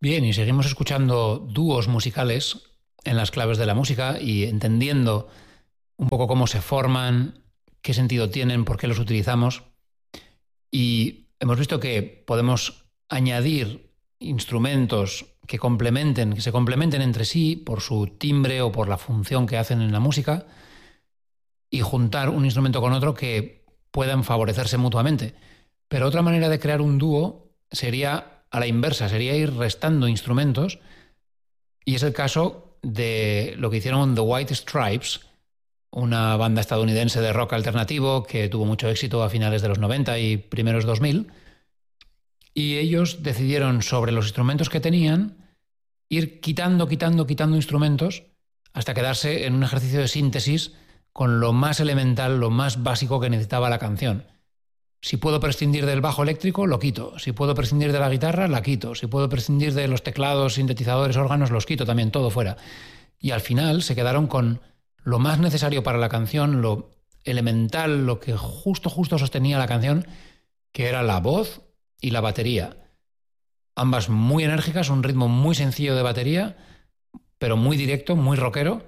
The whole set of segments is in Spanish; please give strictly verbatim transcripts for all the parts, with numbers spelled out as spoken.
Bien, y seguimos escuchando dúos musicales en las claves de la música y entendiendo un poco cómo se forman, qué sentido tienen, por qué los utilizamos. Y hemos visto que podemos añadir instrumentos que complementen, que se complementen entre sí por su timbre o por la función que hacen en la música y juntar un instrumento con otro que puedan favorecerse mutuamente. Pero otra manera de crear un dúo sería a la inversa, sería ir restando instrumentos, y es el caso de lo que hicieron The White Stripes, una banda estadounidense de rock alternativo que tuvo mucho éxito a finales de los noventa y primeros dos mil, y ellos decidieron sobre los instrumentos que tenían ir quitando, quitando, quitando instrumentos hasta quedarse en un ejercicio de síntesis con lo más elemental, lo más básico que necesitaba la canción. Si puedo prescindir del bajo eléctrico, lo quito. Si puedo prescindir de la guitarra, la quito. Si puedo prescindir de los teclados, sintetizadores, órganos, los quito también, todo fuera. Y al final se quedaron con lo más necesario para la canción, lo elemental, lo que justo, justo sostenía la canción, que era la voz y la batería. Ambas muy enérgicas, un ritmo muy sencillo de batería, pero muy directo, muy rockero.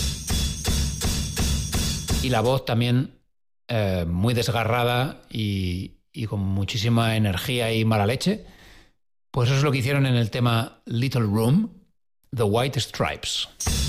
Y la voz también Eh, muy desgarrada y, y con muchísima energía y mala leche. Pues eso es lo que hicieron en el tema Little Room, The White Stripes.